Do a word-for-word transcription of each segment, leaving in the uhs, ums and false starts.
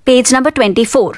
Page number twenty-four.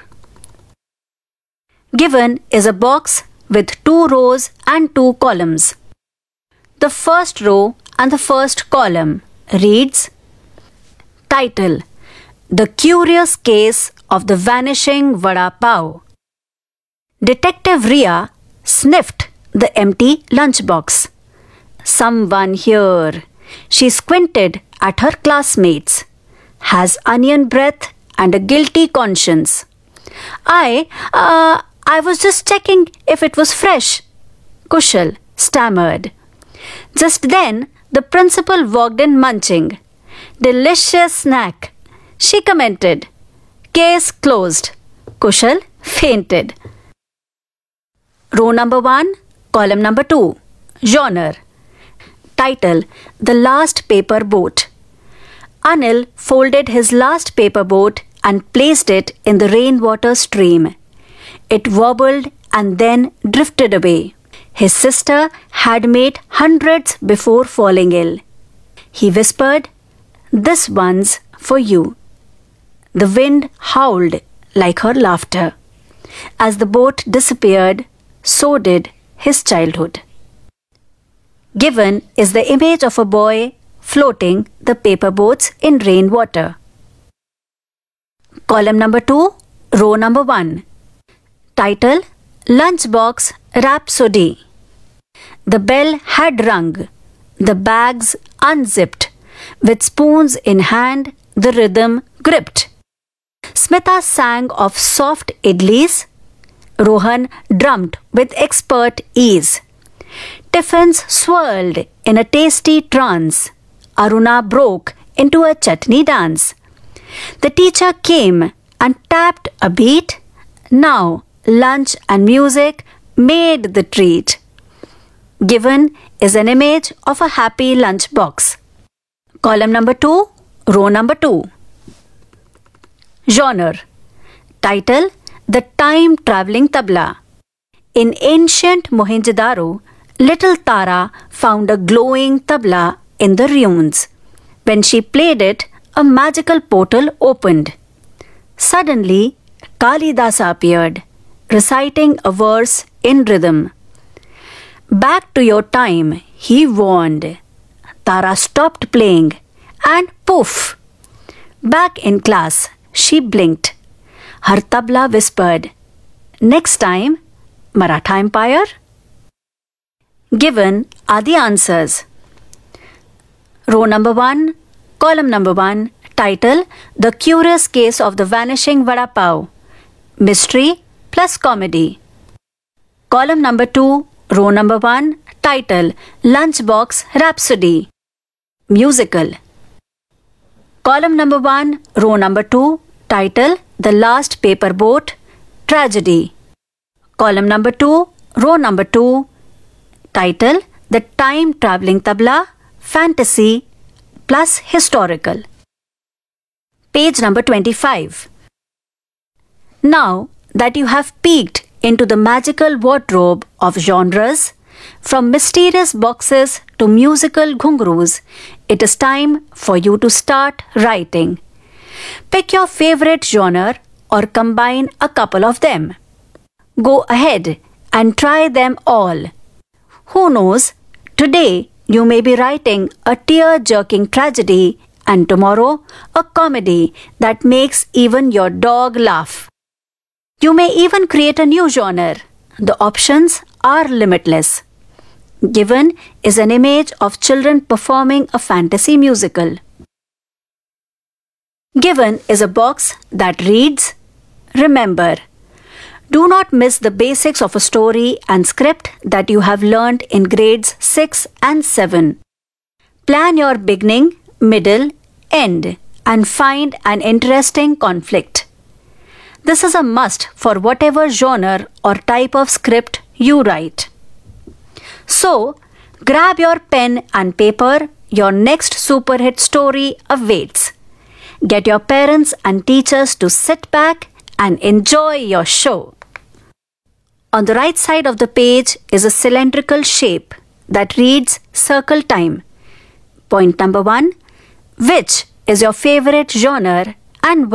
Given is a box with two rows and two columns. The first row and the first column reads Title: The Curious Case of the Vanishing Vada Pav. Detective Ria sniffed the empty lunchbox. Someone here. She squinted at her classmates. Has onion breath and a guilty conscience. I, uh, I was just checking if it was fresh, Kushal stammered. Just then, the principal walked in munching. Delicious snack, she commented. Case closed. Kushal fainted. Row number one, column number two. Genre. Title: The Last Paper Boat. Anil folded his last paper boat and placed it in the rainwater stream. It wobbled and then drifted away. His sister had made hundreds before falling ill. He whispered, "This one's for you." The wind howled like her laughter. As the boat disappeared, so did his childhood. Given is the image of a boy floating the paper boats in rainwater. Column number two, row number one. Title: Lunchbox Rhapsody. The bell had rung, the bags unzipped, with spoons in hand, the rhythm gripped. Smita sang of soft idlis. Rohan drummed with expert ease. Tiffins swirled in a tasty trance. Aruna broke into a chutney dance. The teacher came and tapped a beat. Now lunch and music made the treat. Given is an image of a happy lunch box. Column number two, row number two. Genre. Title: The Time Travelling Tabla. In ancient Mohenjo-daro, little Tara found a glowing tabla in the ruins. When she played it, a magical portal opened. Suddenly, Kalidasa appeared, reciting a verse in rhythm. Back to your time, he warned. Tara stopped playing and poof! Back in class, she blinked. Her tabla whispered, "Next time, Maratha Empire?" Given are the answers. Row number one, column number one, title: The Curious Case of the Vanishing Vada Pav. Mystery plus comedy. Column number two, row number one, title: Lunchbox Rhapsody. Musical. Column number one, row number two, title: The Last Paper Boat. Tragedy. Column number two, row number two, title: The Time Travelling Tabla. Fantasy plus historical. Page number twenty-five. Now that you have peeked into the magical wardrobe of genres, from mysterious boxes to musical ghungroos, it is time for you to start writing. Pick your favorite genre or combine a couple of them. Go ahead and try them all. Who knows, today you may be writing a tear-jerking tragedy and tomorrow a comedy that makes even your dog laugh. You may even create a new genre. The options are limitless. Given is an image of children performing a fantasy musical. Given is a box that reads, Remember. Do not miss the basics of a story and script that you have learned in grades six and seven. Plan your beginning, middle, end and find an interesting conflict. This is a must for whatever genre or type of script you write. So, grab your pen and paper. Your next super hit story awaits. Get your parents and teachers to sit back and enjoy your show. On the right side of the page is a cylindrical shape that reads Circle Time. Point number one. Which is your favorite genre and why?